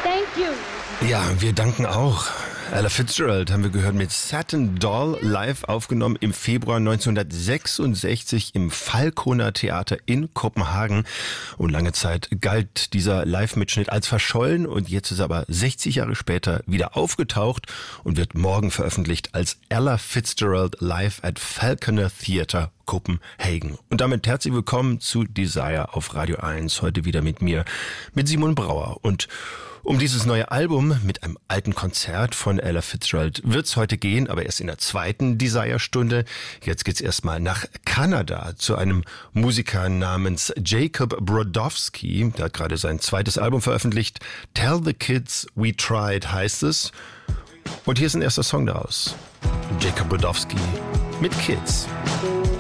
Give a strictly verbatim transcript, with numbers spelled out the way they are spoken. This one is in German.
Thank you. Ja, wir danken auch. Ella Fitzgerald haben wir gehört mit Satin Doll, live aufgenommen im Februar neunzehnhundertsechsundsechzig im Falconer Theater in Kopenhagen. Und lange Zeit galt dieser Live-Mitschnitt als verschollen und jetzt ist er aber sechzig Jahre später wieder aufgetaucht und wird morgen veröffentlicht als Ella Fitzgerald live at Falconer Theater Copenhagen. Und damit herzlich willkommen zu Desire auf Radio eins. Heute wieder mit mir, mit Simon Brauer. Und um dieses neue Album mit einem alten Konzert von Ella Fitzgerald wird's heute gehen, aber erst in der zweiten Desire-Stunde. Jetzt geht's erstmal nach Kanada zu einem Musiker namens Jacob Brodowski. Der hat gerade sein zweites Album veröffentlicht. Tell the Kids We Tried heißt es. Und hier ist ein erster Song daraus. Jacob Brodowski mit Kids.